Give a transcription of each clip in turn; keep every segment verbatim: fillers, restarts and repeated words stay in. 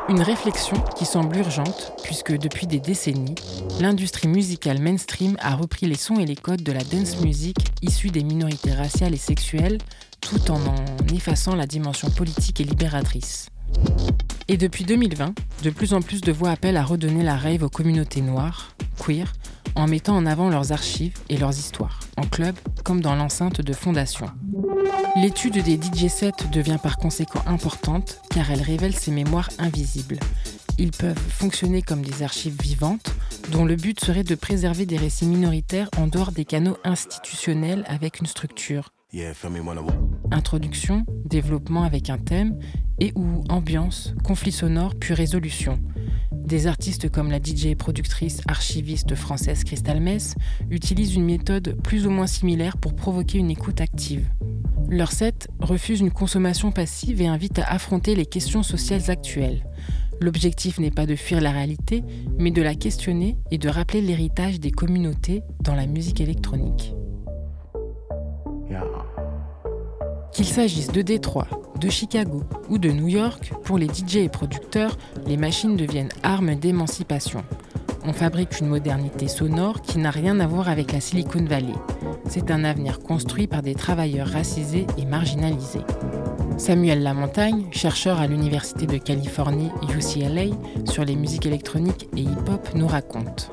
Une réflexion qui semble urgente puisque depuis des décennies, l'industrie musicale mainstream a repris les sons et les codes de la dance music issue des minorités raciales et sexuelles tout en en effaçant la dimension politique et libératrice. Et depuis deux mille vingt, de plus en plus de voix appellent à redonner la rave aux communautés noires, queer, en mettant en avant leurs archives et leurs histoires, en club comme dans l'enceinte de fondations. L'étude des D J sets devient par conséquent importante car elle révèle ces mémoires invisibles. Ils peuvent fonctionner comme des archives vivantes dont le but serait de préserver des récits minoritaires en dehors des canaux institutionnels avec une structure. Introduction, développement avec un thème et ou ambiance, conflit sonore puis résolution. Des artistes comme la D J et productrice archiviste française Crystal Mess utilisent une méthode plus ou moins similaire pour provoquer une écoute active. Leur set refuse une consommation passive et invite à affronter les questions sociales actuelles. L'objectif n'est pas de fuir la réalité, mais de la questionner et de rappeler l'héritage des communautés dans la musique électronique. Qu'il s'agisse de Détroit, de Chicago ou de New York, pour les D J et producteurs, les machines deviennent armes d'émancipation. On fabrique une modernité sonore qui n'a rien à voir avec la Silicon Valley. C'est un avenir construit par des travailleurs racisés et marginalisés. Samuel Lamontagne, chercheur à l'Université de Californie U C L A sur les musiques électroniques et hip-hop, nous raconte.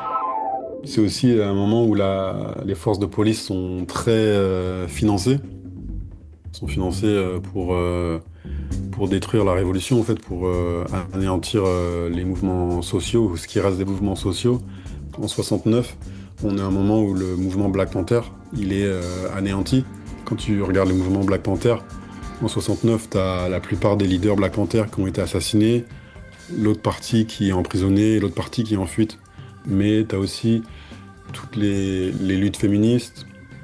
C'est aussi un moment où la, les forces de police sont très euh, financées. sont financées euh, pour, euh, pour détruire la révolution, en fait, pour euh, anéantir euh, les mouvements sociaux, ou ce qui reste des mouvements sociaux. En soixante-neuf, on est à un moment où le mouvement Black Panther, il est euh, anéanti. Quand tu regardes le mouvement Black Panther, en soixante-neuf, tu as la plupart des leaders Black Panther qui ont été assassinés, l'autre partie qui est emprisonnée, l'autre partie qui est en fuite. Mais tu as aussi toutes les, les luttes féministes,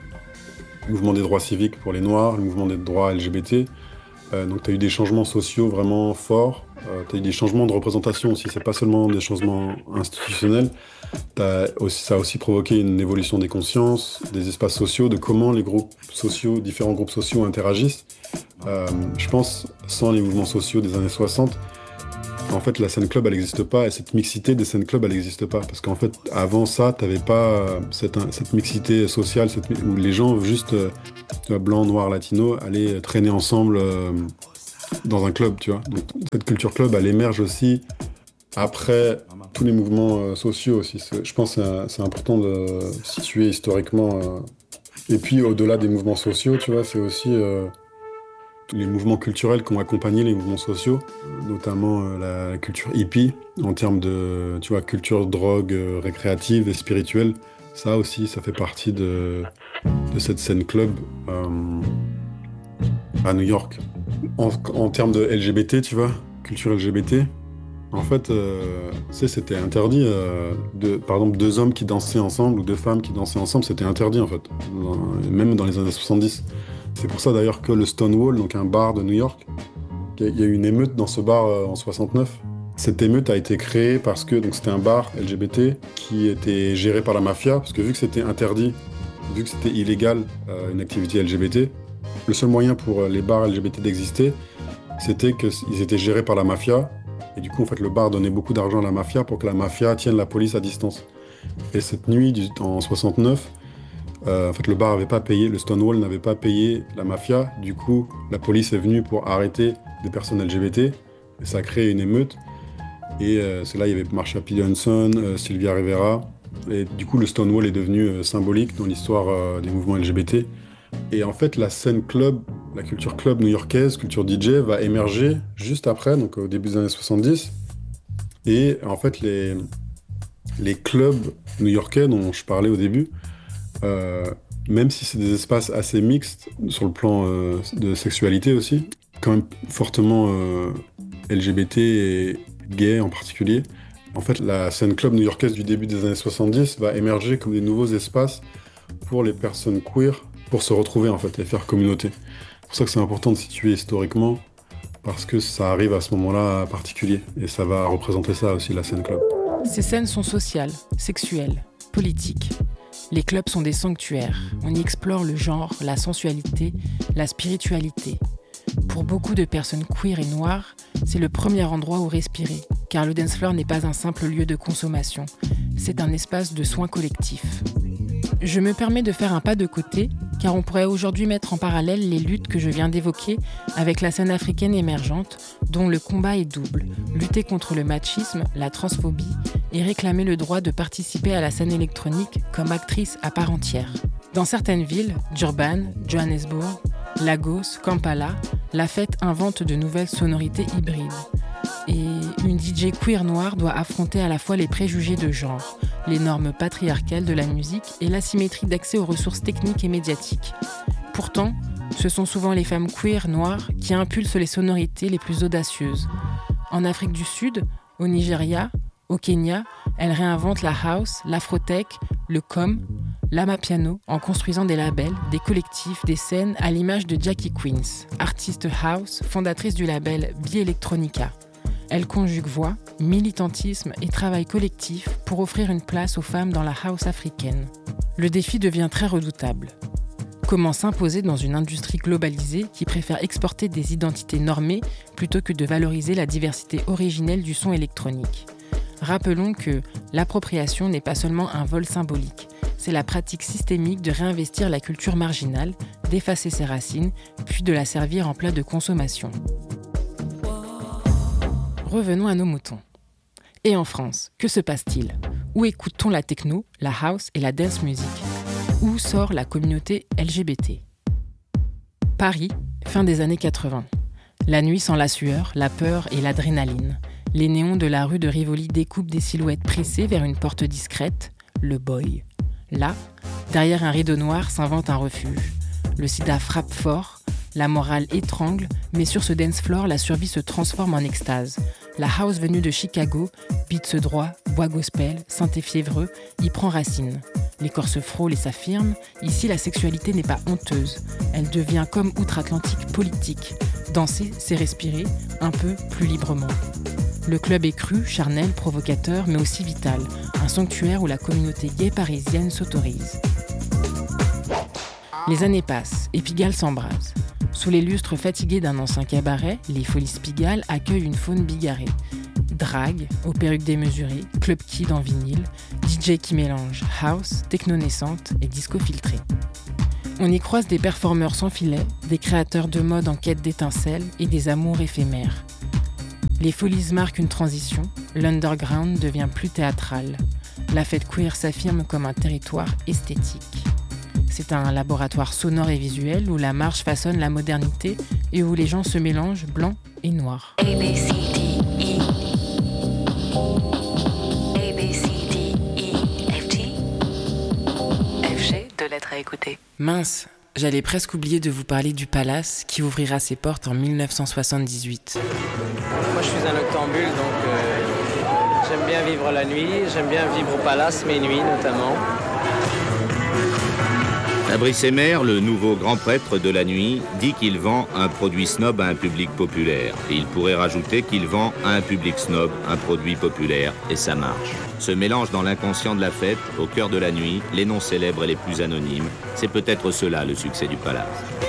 le mouvement des droits civiques pour les Noirs, le mouvement des droits L G B T. Euh, donc tu as eu des changements sociaux vraiment forts. Euh, tu as eu des changements de représentation aussi. C'est pas seulement des changements institutionnels. T'as aussi, ça a aussi provoqué une évolution des consciences, des espaces sociaux, de comment les groupes sociaux, différents groupes sociaux interagissent. Euh, je pense, sans les mouvements sociaux des années soixante, en fait, la scène club, elle n'existe pas, et cette mixité des scènes club, elle n'existe pas. Parce qu'en fait, avant ça, tu n'avais pas cette, cette mixité sociale cette, où les gens, juste euh, blancs, noirs, latinos, allaient traîner ensemble euh, dans un club, tu vois. Donc, cette culture club, elle émerge aussi après tous les mouvements euh, sociaux aussi. C'est, je pense que c'est, c'est important de situer historiquement. Euh. Et puis, au-delà des mouvements sociaux, tu vois, c'est aussi... Euh, les mouvements culturels qui ont accompagné les mouvements sociaux, notamment euh, la culture hippie, en termes de tu vois, culture drogue euh, récréative et spirituelle. Ça aussi, ça fait partie de, de cette scène club euh, à New York. En, en termes de L G B T, tu vois, culture L G B T, en fait, euh, tu sais, c'était interdit. Euh, de, par exemple, deux hommes qui dansaient ensemble ou deux femmes qui dansaient ensemble, c'était interdit, en fait, dans, même dans les années soixante-dix. C'est pour ça d'ailleurs que le Stonewall, donc un bar de New York, il y a eu une émeute dans ce bar euh, en soixante-neuf. Cette émeute a été créée parce que donc, c'était un bar L G B T qui était géré par la mafia, parce que vu que c'était interdit, vu que c'était illégal, euh, une activité L G B T, le seul moyen pour les bars L G B T d'exister, c'était qu'ils étaient gérés par la mafia, et du coup en fait le bar donnait beaucoup d'argent à la mafia pour que la mafia tienne la police à distance. Et cette nuit du, en soixante-neuf, Euh, en fait, le bar n'avait pas payé, le Stonewall n'avait pas payé la mafia. Du coup, la police est venue pour arrêter des personnes L G B T. Et ça a créé une émeute. Et euh, c'est là, il y avait Marsha P. Johnson, euh, Sylvia Rivera. Et du coup, le Stonewall est devenu euh, symbolique dans l'histoire euh, des mouvements L G B T. Et en fait, la scène club, la culture club new-yorkaise, culture D J, va émerger juste après, donc au début des années soixante-dix. Et en fait, les, les clubs new-yorkais dont je parlais au début, Euh, même si c'est des espaces assez mixtes sur le plan euh, de sexualité aussi, quand même fortement euh, L G B T et gay en particulier, en fait la scène club new-yorkaise du début des années soixante-dix va émerger comme des nouveaux espaces pour les personnes queer pour se retrouver en fait et faire communauté. C'est pour ça que c'est important de situer historiquement, parce que ça arrive à ce moment-là particulier et ça va représenter ça aussi, la scène club. Ces scènes sont sociales, sexuelles, politiques. Les clubs sont des sanctuaires. On y explore le genre, la sensualité, la spiritualité. Pour beaucoup de personnes queer et noires, c'est le premier endroit où respirer, car le dance floor n'est pas un simple lieu de consommation, c'est un espace de soins collectifs. Je me permets de faire un pas de côté, car on pourrait aujourd'hui mettre en parallèle les luttes que je viens d'évoquer avec la scène africaine émergente, dont le combat est double, lutter contre le machisme, la transphobie, et réclamer le droit de participer à la scène électronique comme actrice à part entière. Dans certaines villes, Durban, Johannesburg, Lagos, Kampala, la fête invente de nouvelles sonorités hybrides. Et une D J queer noire doit affronter à la fois les préjugés de genre, les normes patriarcales de la musique et l'asymétrie d'accès aux ressources techniques et médiatiques. Pourtant, ce sont souvent les femmes queer noires qui impulsent les sonorités les plus audacieuses. En Afrique du Sud, au Nigeria, au Kenya, elles réinventent la house, l'afrotech, le com, l'amapiano en construisant des labels, des collectifs, des scènes à l'image de Jackie Queens, artiste house, fondatrice du label Bi-Electronica. Elle conjugue voix, militantisme et travail collectif pour offrir une place aux femmes dans la house africaine. Le défi devient très redoutable. Comment s'imposer dans une industrie globalisée qui préfère exporter des identités normées plutôt que de valoriser la diversité originelle du son électronique ? Rappelons que l'appropriation n'est pas seulement un vol symbolique, c'est la pratique systémique de réinvestir la culture marginale, d'effacer ses racines, puis de la servir en plat de consommation. Revenons à nos moutons. Et en France, que se passe-t-il ? Où écoute-t-on la techno, la house et la dance music ? Où sort la communauté L G B T ? Paris, fin des années quatre-vingts. La nuit sent la sueur, la peur et l'adrénaline. Les néons de la rue de Rivoli découpent des silhouettes pressées vers une porte discrète, le boy. Là, derrière un rideau noir s'invente un refuge. Le sida frappe fort, la morale étrangle, mais sur ce dance floor, la survie se transforme en extase. La house venue de Chicago, beats droit, bois gospel, synthé fiévreux, y prend racine. Les corps se frôlent et s'affirment. Ici, la sexualité n'est pas honteuse. Elle devient comme outre-Atlantique politique. Danser, c'est respirer, un peu plus librement. Le club est cru, charnel, provocateur, mais aussi vital. Un sanctuaire où la communauté gay parisienne s'autorise. Les années passent et Pigalle s'embrase. Sous les lustres fatigués d'un ancien cabaret, les Folies Pigalle accueillent une faune bigarrée. Drague, aux perruques démesurées, club kid en vinyle, D J qui mélange house, techno naissante et disco filtré. On y croise des performeurs sans filet, des créateurs de mode en quête d'étincelles et des amours éphémères. Les Folies marquent une transition, l'underground devient plus théâtral. La fête queer s'affirme comme un territoire esthétique. C'est un laboratoire sonore et visuel où la marche façonne la modernité et où les gens se mélangent blanc et noir. A, B, C, D, E. A, B, C, D, E, F, G. F, G, deux lettres à écouter. Mince, j'allais presque oublier de vous parler du Palace qui ouvrira ses portes en dix-neuf cent soixante-dix-huit. Moi je suis un noctambule donc euh, j'aime bien vivre la nuit, j'aime bien vivre au Palace, mes nuits notamment. Fabrice Emmer, le nouveau grand prêtre de la nuit, dit qu'il vend un produit snob à un public populaire. Et il pourrait rajouter qu'il vend à un public snob un produit populaire, et ça marche. Ce mélange dans l'inconscient de la fête, au cœur de la nuit, les noms célèbres et les plus anonymes, c'est peut-être cela le succès du Palace.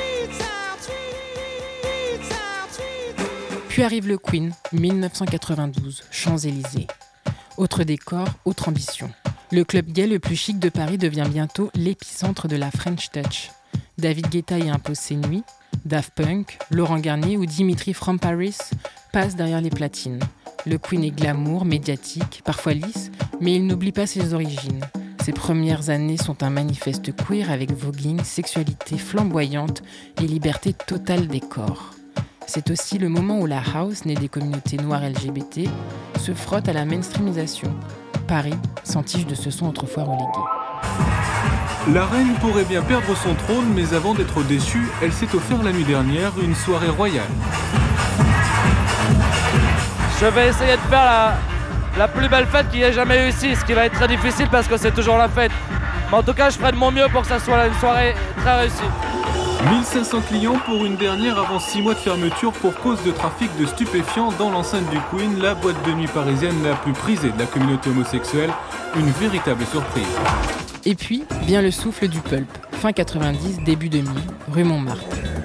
Puis arrive le Queen, dix-neuf cent quatre-vingt-douze, Champs-Élysées. Autre décor, autre ambition. Le club gay le plus chic de Paris devient bientôt l'épicentre de la French Touch. David Guetta y impose ses nuits, Daft Punk, Laurent Garnier ou Dimitri from Paris passent derrière les platines. Le Queen est glamour, médiatique, parfois lisse, mais il n'oublie pas ses origines. Ses premières années sont un manifeste queer avec voguing, sexualité flamboyante et liberté totale des corps. C'est aussi le moment où la house, née des communautés noires L G B T, se frotte à la mainstreamisation. Paris s'entiche de ce son autrefois relégué. La reine pourrait bien perdre son trône, mais avant d'être déçue, elle s'est offert la nuit dernière une soirée royale. Je vais essayer de faire la, la plus belle fête qu'il y ait jamais eu ici, ce qui va être très difficile parce que c'est toujours la fête. Mais en tout cas, je ferai de mon mieux pour que ça soit une soirée très réussie. mille cinq cents clients pour une dernière avant six mois de fermeture pour cause de trafic de stupéfiants dans l'enceinte du Queen, la boîte de nuit parisienne la plus prisée de la communauté homosexuelle. Une véritable surprise. Et puis, vient le souffle du pulp, fin quatre-vingt-dix, début deux mille, rue Montmartre.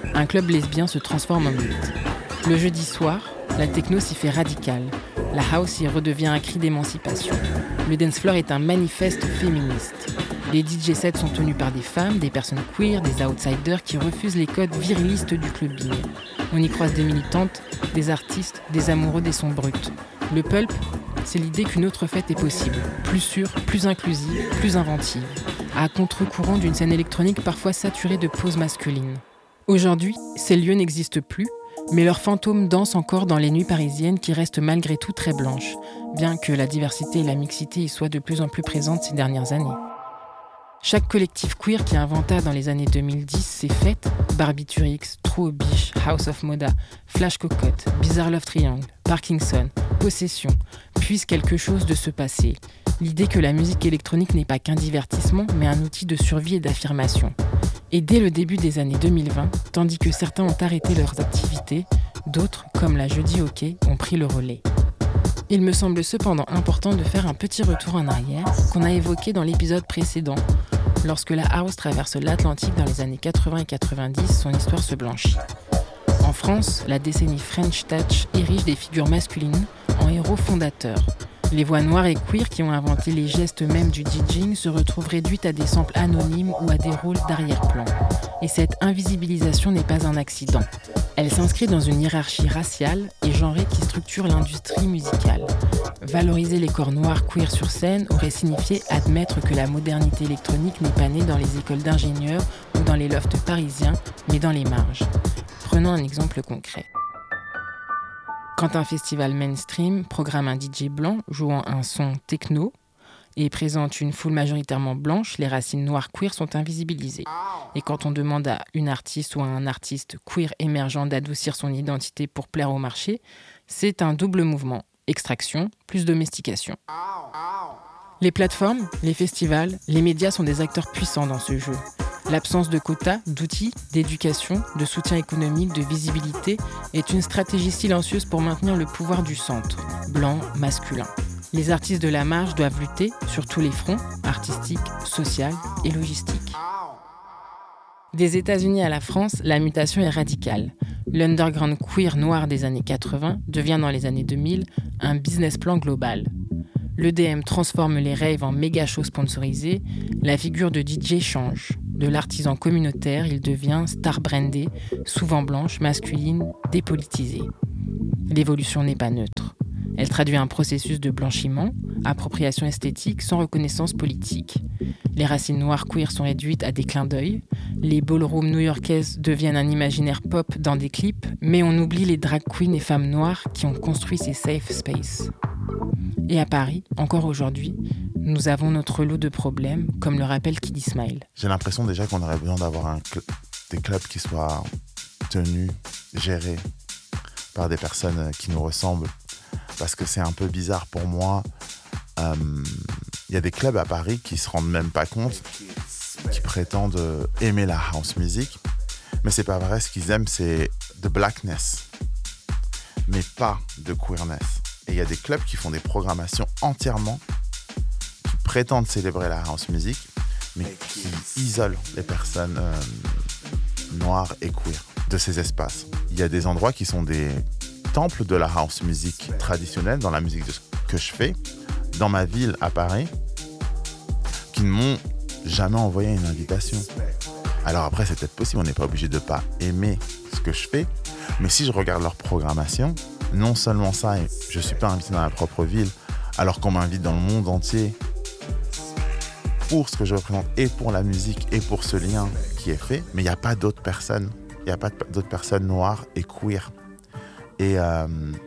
un club lesbien se transforme en mythe. Le jeudi soir, la techno s'y fait radicale. La house y redevient un cri d'émancipation. Le dance floor est un manifeste féministe. Les D J sets sont tenus par des femmes, des personnes queer, des outsiders qui refusent les codes virilistes du clubbing. On y croise des militantes, des artistes, des amoureux des sons bruts. Le pulp, c'est l'idée qu'une autre fête est possible, plus sûre, plus inclusive, plus inventive, à contre-courant d'une scène électronique parfois saturée de poses masculines. Aujourd'hui, ces lieux n'existent plus, mais leurs fantômes dansent encore dans les nuits parisiennes qui restent malgré tout très blanches, bien que la diversité et la mixité y soient de plus en plus présentes ces dernières années. Chaque collectif queer qui inventa dans les années deux mille dix ses fêtes, Barbiturix, True au Biche, House of Moda, Flash Cocotte, Bizarre Love Triangle, Parkinson, Possession, puise quelque chose de ce passé. L'idée que la musique électronique n'est pas qu'un divertissement, mais un outil de survie et d'affirmation. Et dès le début des années deux mille vingt, tandis que certains ont arrêté leurs activités, d'autres, comme la Jeudi Hockey, ont pris le relais. Il me semble cependant important de faire un petit retour en arrière, qu'on a évoqué dans l'épisode précédent. Lorsque la house traverse l'Atlantique dans les années quatre-vingts et quatre-vingt-dix, son histoire se blanchit. En France, la décennie French Touch érige des figures masculines en héros fondateurs. Les voix noires et queer qui ont inventé les gestes mêmes du DJing se retrouvent réduites à des samples anonymes ou à des rôles d'arrière-plan. Et cette invisibilisation n'est pas un accident. Elle s'inscrit dans une hiérarchie raciale et genrée qui structure l'industrie musicale. Valoriser les corps noirs queer sur scène aurait signifié admettre que la modernité électronique n'est pas née dans les écoles d'ingénieurs ou dans les lofts parisiens, mais dans les marges. Prenons un exemple concret. Quand un festival mainstream programme un D J blanc jouant un son techno et présente une foule majoritairement blanche, les racines noires queer sont invisibilisées. Et quand on demande à une artiste ou à un artiste queer émergent d'adoucir son identité pour plaire au marché, c'est un double mouvement. Extraction plus domestication. Les plateformes, les festivals, les médias sont des acteurs puissants dans ce jeu. L'absence de quotas, d'outils, d'éducation, de soutien économique, de visibilité est une stratégie silencieuse pour maintenir le pouvoir du centre, blanc, masculin. Les artistes de la marge doivent lutter sur tous les fronts, artistiques, social et logistique. Des États-Unis à la France, la mutation est radicale. L'underground queer noir des années quatre-vingts devient dans les années deux mille un business plan global. L'E D M transforme les raves en méga shows sponsorisés, la figure de D J change. De l'artisan communautaire, il devient star brandée, souvent blanche, masculine, dépolitisée. L'évolution n'est pas neutre. Elle traduit un processus de blanchiment, appropriation esthétique sans reconnaissance politique. Les racines noires queer sont réduites à des clins d'œil. Les ballrooms new-yorkaises deviennent un imaginaire pop dans des clips, mais on oublie les drag queens et femmes noires qui ont construit ces safe spaces. Et à Paris, encore aujourd'hui, nous avons notre lot de problèmes, comme le rappelle Kid Ismail. J'ai l'impression déjà qu'on aurait besoin d'avoir un cl- des clubs qui soient tenus, gérés par des personnes qui nous ressemblent. Parce que c'est un peu bizarre pour moi. Il euh, y a des clubs à Paris qui se rendent même pas compte, qui prétendent aimer la house music. Mais c'est pas vrai, ce qu'ils aiment, c'est de blackness, mais pas de queerness. Et il y a des clubs qui font des programmations entièrement, qui prétendent célébrer la house music, mais qui isolent les personnes euh, noires et queer de ces espaces. Il y a des endroits qui sont des temples de la house music traditionnelle, dans la musique de ce que je fais, dans ma ville à Paris, qui ne m'ont jamais envoyé une invitation. Alors après, c'est peut-être possible, on n'est pas obligé de ne pas aimer ce que je fais, mais si je regarde leur programmation, non seulement ça, je ne suis pas invité dans ma propre ville, alors qu'on m'invite dans le monde entier pour ce que je représente et pour la musique et pour ce lien qui est fait, mais il n'y a pas d'autres personnes, il n'y a pas d'autres personnes noires et queer. Et, euh,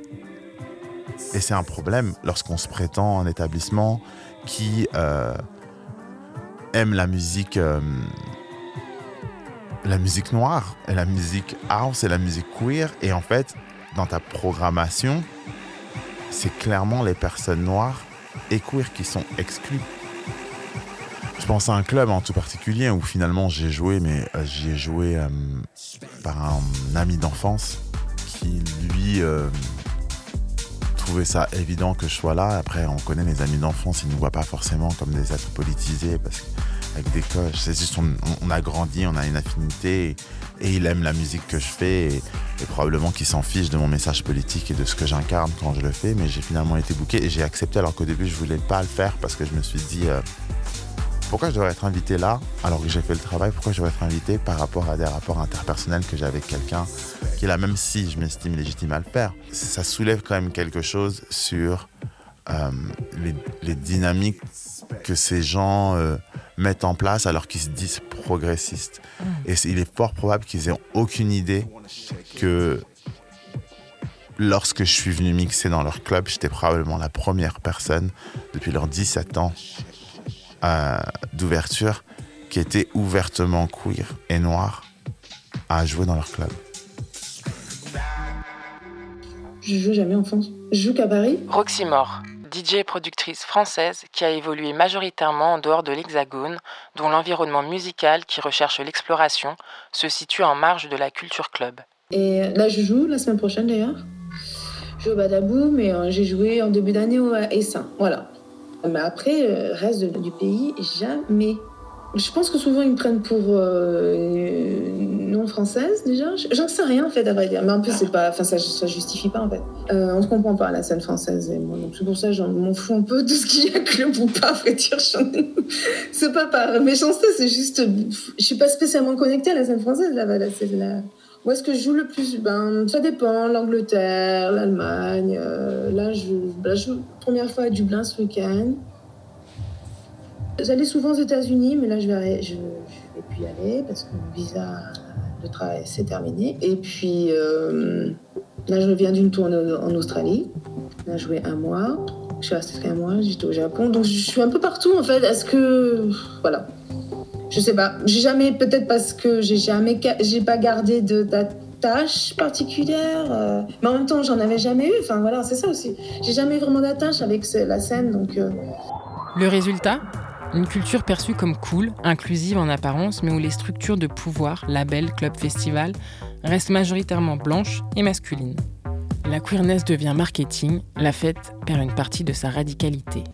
et c'est un problème lorsqu'on se prétend un établissement qui euh, aime la musique, euh, la musique noire, et la musique house et la musique queer. Et en fait, dans ta programmation, c'est clairement les personnes noires et queer qui sont exclues. Je pense à un club en tout particulier où finalement j'ai joué, mais euh, j'y ai joué euh, par un ami d'enfance qui, lui, euh, trouvait ça évident que je sois là. Après, on connaît les amis d'enfance, ils ne nous voient pas forcément comme des êtres politisés parce avec des coches. C'est juste on, on a grandi, on a une affinité et, et il aime la musique que je fais et, et probablement qu'il s'en fiche de mon message politique et de ce que j'incarne quand je le fais. Mais j'ai finalement été booké et j'ai accepté alors qu'au début je voulais pas le faire parce que je me suis dit euh, pourquoi je devrais être invité là alors que j'ai fait le travail, pourquoi je devrais être invité par rapport à des rapports interpersonnels que j'ai avec quelqu'un qui est là, même si je m'estime légitime à le faire. Ça soulève quand même quelque chose sur euh, les, les dynamiques que ces gens euh, mettent en place alors qu'ils se disent progressistes. Mmh. Et il est fort probable qu'ils aient aucune idée que lorsque je suis venu mixer dans leur club, j'étais probablement la première personne depuis leurs dix-sept ans euh, d'ouverture qui était ouvertement queer et noire à jouer dans leur club. Je joue jamais en France. Je joue qu'à Paris. Roxy Moore, D J et productrice française qui a évolué majoritairement en dehors de l'Hexagone, dont l'environnement musical qui recherche l'exploration se situe en marge de la culture club. Et là, je joue la semaine prochaine d'ailleurs. Je joue au Badabou, mais euh, j'ai joué en début d'année au Essin. Voilà. Mais après, le reste de, du pays, jamais. Je pense que souvent ils me prennent pour euh, non française déjà. J'en sais rien en fait à vrai dire, mais en plus c'est pas, enfin ça, ça justifie pas en fait. Euh, on se comprend pas la scène française et moi, donc c'est pour ça que j'en m'en fous un peu de ce qu'il y a club ou pas. À vrai dire, c'est pas par méchanceté, c'est juste, je suis pas spécialement connectée à la scène française là. là c'est la... Où est-ce que je joue le plus? Ben ça dépend. L'Angleterre, l'Allemagne. Euh, là je, là je première fois à Dublin ce week-end. J'allais souvent aux États-Unis, mais là, je vais, je, je vais plus y aller parce que mon visa de travail s'est terminé. Et puis, euh, là, je reviens d'une tournée en Australie. Là, j'ai joué un mois. Je suis restée un mois, j'étais au Japon. Donc, je suis un peu partout, en fait. Est-ce que... Voilà. Je sais pas. J'ai jamais... Peut-être parce que j'ai jamais... J'ai pas gardé de... d'attache particulière. Euh, mais en même temps, j'en avais jamais eu. Enfin, voilà, c'est ça aussi. J'ai jamais eu vraiment d'attache avec la scène, donc... Euh... Le résultat ? Une culture perçue comme cool, inclusive en apparence, mais où les structures de pouvoir, labels, clubs, festivals, restent majoritairement blanches et masculines. La queerness devient marketing, la fête perd une partie de sa radicalité.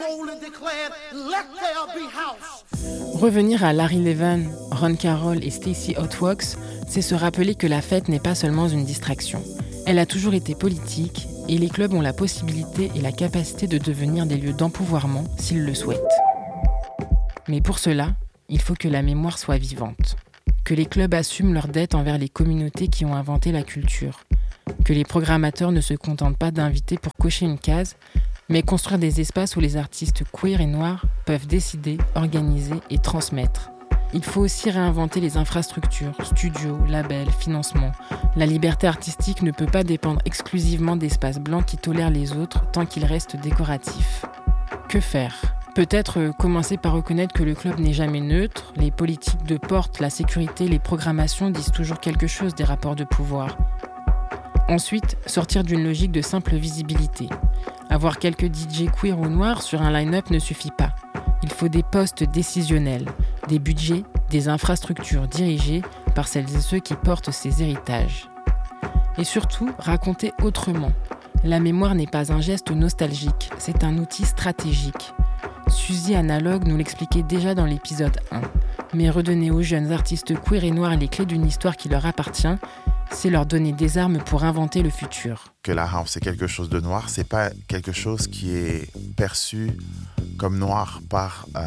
Revenir à Larry Levan, Ron Carroll et Stacey Hotwocks, c'est se rappeler que la fête n'est pas seulement une distraction. Elle a toujours été politique et les clubs ont la possibilité et la capacité de devenir des lieux d'empouvoirment s'ils le souhaitent. Mais pour cela, il faut que la mémoire soit vivante, que les clubs assument leurs dettes envers les communautés qui ont inventé la culture, que les programmateurs ne se contentent pas d'inviter pour cocher une case, mais construire des espaces où les artistes queer et noirs peuvent décider, organiser et transmettre. Il faut aussi réinventer les infrastructures, studios, labels, financements. La liberté artistique ne peut pas dépendre exclusivement d'espaces blancs qui tolèrent les autres tant qu'ils restent décoratifs. Que faire ? Peut-être commencer par reconnaître que le club n'est jamais neutre, les politiques de porte, la sécurité, les programmations disent toujours quelque chose des rapports de pouvoir. Ensuite, sortir d'une logique de simple visibilité. Avoir quelques D J queer ou noirs sur un line-up ne suffit pas. Il faut des postes décisionnels, des budgets, des infrastructures dirigées par celles et ceux qui portent ces héritages. Et surtout, raconter autrement. La mémoire n'est pas un geste nostalgique, c'est un outil stratégique. Suzy Analogue nous l'expliquait déjà dans l'épisode un. Mais redonner aux jeunes artistes queer et noirs les clés d'une histoire qui leur appartient, c'est leur donner des armes pour inventer le futur. Que la house est quelque chose de noir, c'est pas quelque chose qui est perçu comme noir par euh,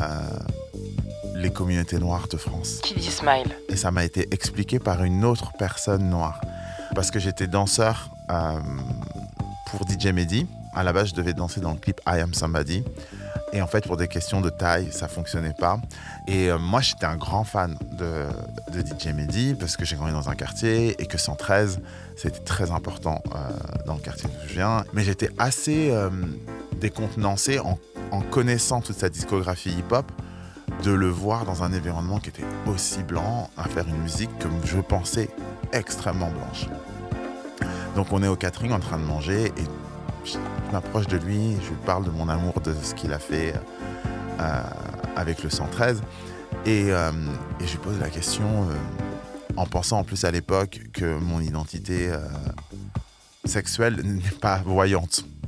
les communautés noires de France. Qui dit Smile. Et ça m'a été expliqué par une autre personne noire. Parce que j'étais danseur euh, pour D J Mehdi. À la base, je devais danser dans le clip I Am Somebody. Et en fait, pour des questions de taille, ça ne fonctionnait pas. Et euh, moi, j'étais un grand fan de, de D J Mehdi parce que j'ai grandi dans un quartier et que cent treize, c'était très important euh, dans le quartier d'où je viens. Mais j'étais assez euh, décontenancé en, en connaissant toute sa discographie hip-hop de le voir dans un environnement qui était aussi blanc, à faire une musique que je pensais extrêmement blanche. Donc on est au catering en train de manger et je m'approche de lui, je lui parle de mon amour de ce qu'il a fait euh, avec le cent treize et, euh, et je lui pose la question euh, en pensant en plus à l'époque que mon identité euh, sexuelle n'est pas voyante.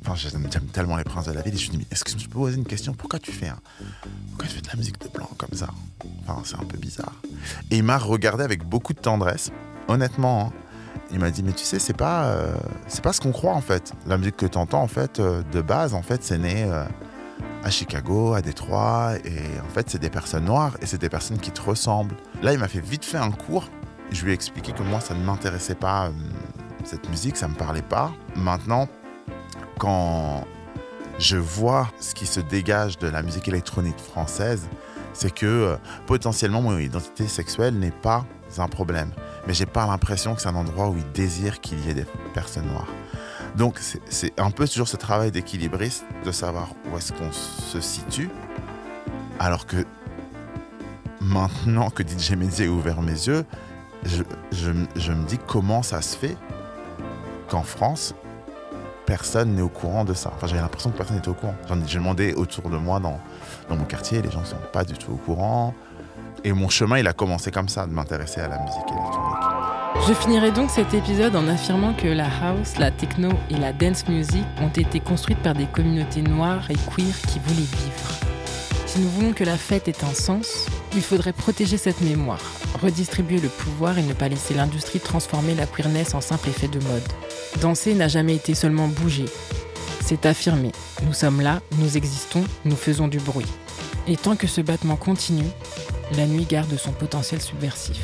Enfin, j'aime, j'aime tellement les Princes de la Ville. Et je me suis dit, mais est-ce que je peux poser une question? Pourquoi tu fais un... Pourquoi tu fais de la musique de blanc comme ça? Enfin, c'est un peu bizarre. Et il m'a regardé avec beaucoup de tendresse. Honnêtement, hein, il m'a dit, mais tu sais, c'est pas, euh, c'est pas ce qu'on croit, en fait. La musique que tu entends, en fait, euh, de base, en fait, c'est né euh, à Chicago, à Détroit. Et en fait, c'est des personnes noires et c'est des personnes qui te ressemblent. Là, il m'a fait vite fait un cours. Je lui ai expliqué que moi, ça ne m'intéressait pas, euh, cette musique, ça me parlait pas. Maintenant, quand je vois ce qui se dégage de la musique électronique française, c'est que euh, potentiellement mon identité sexuelle n'est pas un problème. Mais j'ai pas l'impression que c'est un endroit où ils désirent qu'il y ait des personnes noires. Donc c'est, c'est un peu toujours ce travail d'équilibriste de savoir où est-ce qu'on se situe. Alors que maintenant que D J Mehdi a ouvert mes yeux, je, je, je me dis comment ça se fait qu'en France, personne n'est au courant de ça. Enfin, j'avais l'impression que personne n'était au courant. J'en ai, j'ai demandé autour de moi dans, dans mon quartier, les gens ne sont pas du tout au courant. Et mon chemin, il a commencé comme ça, de m'intéresser à la musique électronique. Je finirai donc cet épisode en affirmant que la house, la techno et la dance music ont été construites par des communautés noires et queer qui voulaient vivre. Si nous voulons que la fête ait un sens, il faudrait protéger cette mémoire, redistribuer le pouvoir et ne pas laisser l'industrie transformer la queerness en simple effet de mode. Danser n'a jamais été seulement bouger, c'est affirmer. Nous sommes là, nous existons, nous faisons du bruit. Et tant que ce battement continue, la nuit garde son potentiel subversif.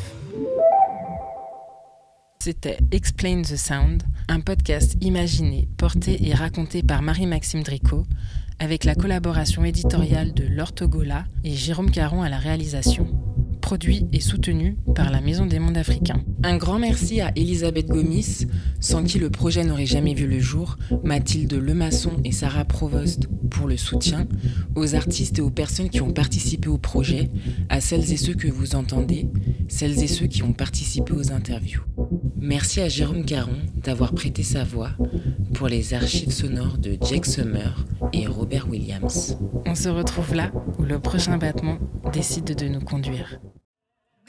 C'était Explain the Sound, un podcast imaginé, porté et raconté par Marie-Maxime Dricot, avec la collaboration éditoriale de Laure Togola et Jérôme Caron à la réalisation. Produit et soutenu par la Maison des Mondes Africains. Un grand merci à Elisabeth Gomis, sans qui le projet n'aurait jamais vu le jour, Mathilde Lemasson et Sarah Provost pour le soutien, aux artistes et aux personnes qui ont participé au projet, à celles et ceux que vous entendez, celles et ceux qui ont participé aux interviews. Merci à Jérôme Caron d'avoir prêté sa voix pour les archives sonores de Jake Summer et Robert Williams. On se retrouve là où le prochain battement décide de nous conduire.